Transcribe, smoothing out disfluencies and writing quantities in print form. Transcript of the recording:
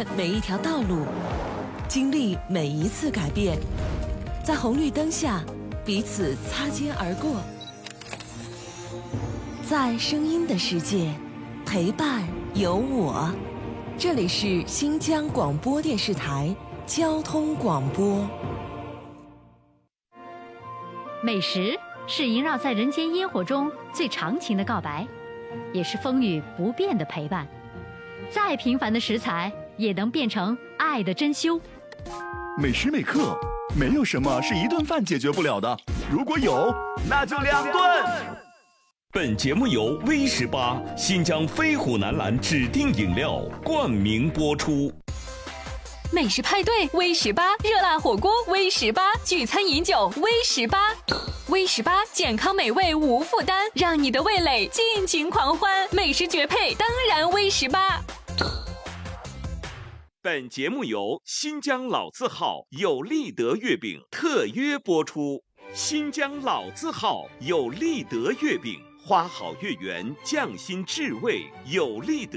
越每一条道路，经历每一次改变，在红绿灯下彼此擦肩而过，在声音的世界陪伴有我。这里是新疆广播电视台交通广播。 美食是萦绕在人间烟火中最长情的告白，也是风雨不变的陪伴。再平凡的食材也能变成爱的珍馐。 每时每刻，没有什么是一顿饭解决不了的，如果有，那就2顿。 本节目由威18新疆飞虎南蓝指定饮料冠名播出。 美食派对威18，热辣火锅威18，聚餐饮酒威18。威18健康美味无负担，让你的味蕾尽情狂欢。美食绝配，当然威18。 本节目由新疆老字号有利德月饼特约播出。新疆老字号有利德月饼，花好月圆，匠心至味，有利德。